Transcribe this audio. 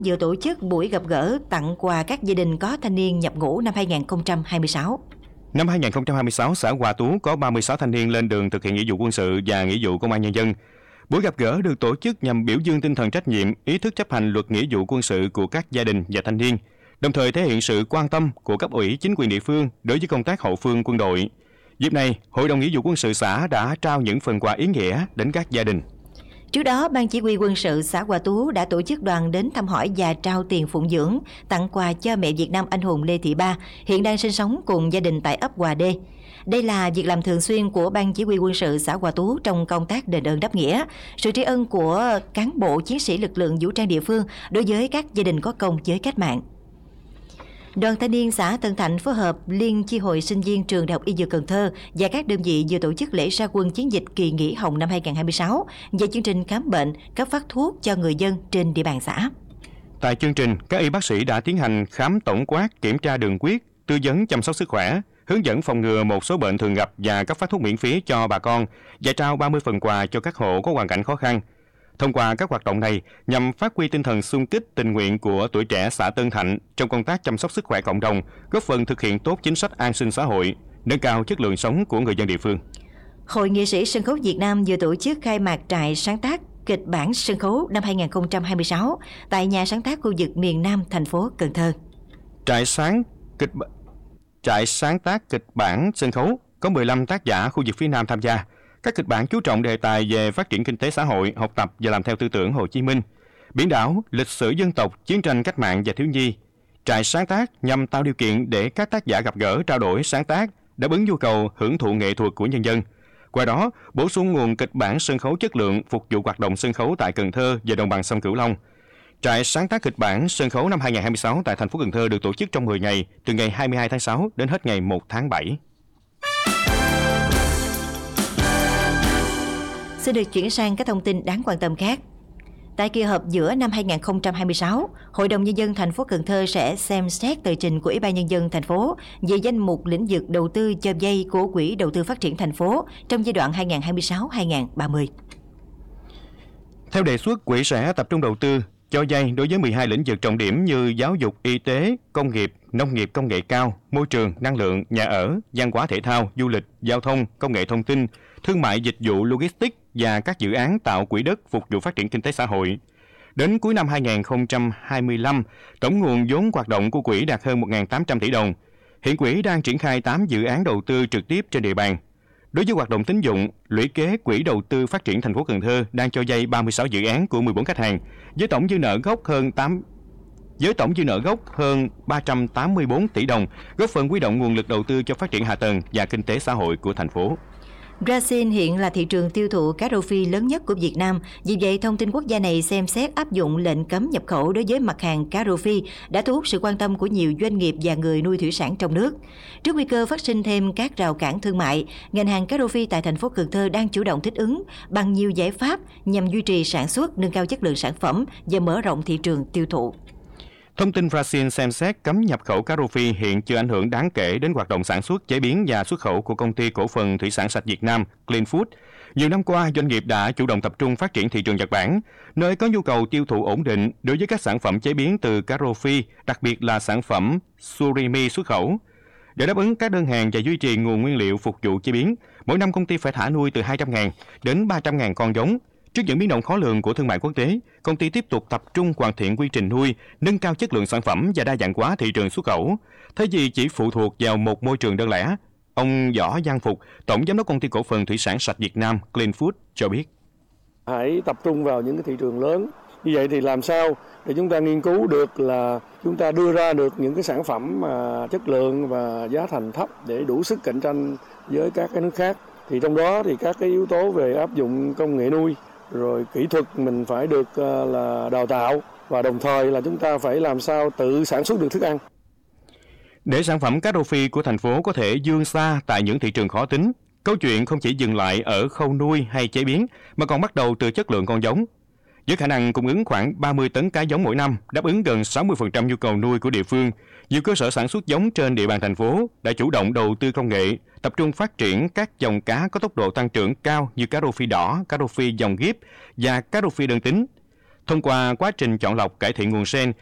vừa tổ chức buổi gặp gỡ tặng quà các gia đình có thanh niên nhập ngũ năm 2026. Năm 2026, xã Hòa Tú có 36 thanh niên lên đường thực hiện nghĩa vụ quân sự và nghĩa vụ công an nhân dân. Buổi gặp gỡ được tổ chức nhằm biểu dương tinh thần trách nhiệm, ý thức chấp hành luật nghĩa vụ quân sự của các gia đình và thanh niên, đồng thời thể hiện sự quan tâm của cấp ủy chính quyền địa phương đối với công tác hậu phương quân đội. Dịp này, Hội đồng nghĩa vụ quân sự xã đã trao những phần quà ý nghĩa đến các gia đình. Trước đó, Ban Chỉ huy quân sự xã Hòa Tú đã tổ chức đoàn đến thăm hỏi và trao tiền phụng dưỡng, tặng quà cho mẹ Việt Nam anh hùng Lê Thị Ba, hiện đang sinh sống cùng gia đình tại ấp Hòa D. Đây là việc làm thường xuyên của Ban Chỉ huy quân sự xã Hòa Tú trong công tác đền ơn đáp nghĩa, sự tri ân của cán bộ chiến sĩ lực lượng vũ trang địa phương đối với các gia đình có công với cách mạng. Đoàn thanh niên xã Tân Thạnh phối hợp Liên chi hội sinh viên trường Đại học Y Dược Cần Thơ và các đơn vị vừa tổ chức lễ ra quân chiến dịch kỳ nghỉ hồng năm 2026 và chương trình khám bệnh, cấp phát thuốc cho người dân trên địa bàn xã. Tại chương trình, các y bác sĩ đã tiến hành khám tổng quát, kiểm tra đường huyết, tư vấn chăm sóc sức khỏe, hướng dẫn phòng ngừa một số bệnh thường gặp và cấp phát thuốc miễn phí cho bà con và trao 30 phần quà cho các hộ có hoàn cảnh khó khăn. Thông qua các hoạt động này nhằm phát huy tinh thần xung kích tình nguyện của tuổi trẻ xã Tân Thạnh trong công tác chăm sóc sức khỏe cộng đồng, góp phần thực hiện tốt chính sách an sinh xã hội, nâng cao chất lượng sống của người dân địa phương. Hội nghệ sĩ sân khấu Việt Nam vừa tổ chức khai mạc trại sáng tác kịch bản sân khấu năm 2026 tại nhà sáng tác khu vực miền Nam thành phố Cần Thơ. Trại sáng tác kịch bản sân khấu có 15 tác giả khu vực phía Nam tham gia. Các kịch bản chú trọng đề tài về phát triển kinh tế xã hội, học tập và làm theo tư tưởng Hồ Chí Minh, biển đảo, lịch sử dân tộc, chiến tranh cách mạng và thiếu nhi. Trại sáng tác nhằm tạo điều kiện để các tác giả gặp gỡ, trao đổi, sáng tác, đáp ứng nhu cầu hưởng thụ nghệ thuật của nhân dân. Qua đó, bổ sung nguồn kịch bản sân khấu chất lượng phục vụ hoạt động sân khấu tại Cần Thơ và đồng bằng sông Cửu Long. Trại sáng tác kịch bản sân khấu năm 2026 tại thành phố Cần Thơ được tổ chức trong 10 ngày, từ ngày 22 tháng 6 đến hết ngày 1 tháng 7. Xin được chuyển sang các thông tin đáng quan tâm khác. Tại kỳ họp giữa năm 2026, Hội đồng Nhân dân thành phố Cần Thơ sẽ xem xét tờ trình của Ủy ban Nhân dân thành phố về danh mục lĩnh vực đầu tư cho vay của Quỹ Đầu tư Phát triển thành phố trong giai đoạn 2026-2030. Theo đề xuất, quỹ sẽ tập trung đầu tư cho vay đối với 12 lĩnh vực trọng điểm như giáo dục, y tế, công nghiệp, nông nghiệp công nghệ cao, môi trường, năng lượng, nhà ở, văn hóa thể thao, du lịch, giao thông, công nghệ thông tin, thương mại dịch vụ logistics và các dự án tạo quỹ đất phục vụ phát triển kinh tế xã hội. Đến cuối năm 2025, tổng nguồn vốn hoạt động của quỹ đạt hơn 1.800 tỷ đồng. Hiện quỹ đang triển khai 8 dự án đầu tư trực tiếp trên địa bàn. Đối với hoạt động tín dụng, lũy kế Quỹ Đầu tư Phát triển thành phố Cần Thơ đang cho vay 36 dự án của 14 khách hàng với tổng dư nợ gốc hơn 384 tỷ đồng, góp phần huy động nguồn lực đầu tư cho phát triển hạ tầng và kinh tế xã hội của thành phố. Brazil hiện là thị trường tiêu thụ cá rô phi lớn nhất của Việt Nam, vì vậy thông tin quốc gia này xem xét áp dụng lệnh cấm nhập khẩu đối với mặt hàng cá rô phi đã thu hút sự quan tâm của nhiều doanh nghiệp và người nuôi thủy sản trong nước. Trước nguy cơ phát sinh thêm các rào cản thương mại, ngành hàng cá rô phi tại thành phố Cần Thơ đang chủ động thích ứng bằng nhiều giải pháp nhằm duy trì sản xuất, nâng cao chất lượng sản phẩm và mở rộng thị trường tiêu thụ. Thông tin Brazil xem xét cấm nhập khẩu cá rô phi hiện chưa ảnh hưởng đáng kể đến hoạt động sản xuất, chế biến và xuất khẩu của công ty cổ phần thủy sản sạch Việt Nam Clean Food. Nhiều năm qua, doanh nghiệp đã chủ động tập trung phát triển thị trường Nhật Bản, nơi có nhu cầu tiêu thụ ổn định đối với các sản phẩm chế biến từ cá rô phi, đặc biệt là sản phẩm surimi xuất khẩu. Để đáp ứng các đơn hàng và duy trì nguồn nguyên liệu phục vụ chế biến, mỗi năm công ty phải thả nuôi từ 200.000 đến 300.000 con giống. Trước những biến động khó lường của thương mại quốc tế, công ty tiếp tục tập trung hoàn thiện quy trình nuôi, nâng cao chất lượng sản phẩm và đa dạng hóa thị trường xuất khẩu, thay vì chỉ phụ thuộc vào một môi trường đơn lẻ. Ông Võ Văn Phục, Tổng Giám đốc Công ty Cổ phần Thủy sản sạch Việt Nam Clean Food cho biết. Hãy tập trung vào những cái thị trường lớn. Như vậy thì làm sao để chúng ta nghiên cứu được là chúng ta đưa ra được những cái sản phẩm mà chất lượng và giá thành thấp để đủ sức cạnh tranh với các cái nước khác. Thì trong đó thì các cái yếu tố về áp dụng công nghệ nuôi, rồi kỹ thuật mình phải được là đào tạo, và đồng thời là chúng ta phải làm sao tự sản xuất được thức ăn. Để sản phẩm cá rô phi của thành phố có thể vươn xa tại những thị trường khó tính, câu chuyện không chỉ dừng lại ở khâu nuôi hay chế biến mà còn bắt đầu từ chất lượng con giống. Với khả năng cung ứng khoảng 30 tấn cá giống mỗi năm, đáp ứng gần 60% nhu cầu nuôi của địa phương, nhiều cơ sở sản xuất giống trên địa bàn thành phố đã chủ động đầu tư công nghệ, tập trung phát triển các dòng cá có tốc độ tăng trưởng cao như cá rô phi đỏ, cá rô phi dòng ghép và cá rô phi đơn tính. Thông qua quá trình chọn lọc cải thiện nguồn sen,